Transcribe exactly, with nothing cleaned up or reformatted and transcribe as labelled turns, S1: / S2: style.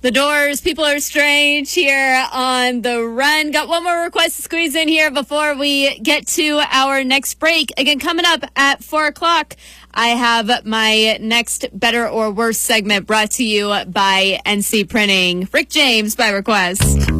S1: The Doors, People Are Strange here on The Run. Got one more request to squeeze in here before we get to our next break. Again, coming up at four o'clock, I have my next Better or Worse segment brought to you by N C Printing. Rick James by request.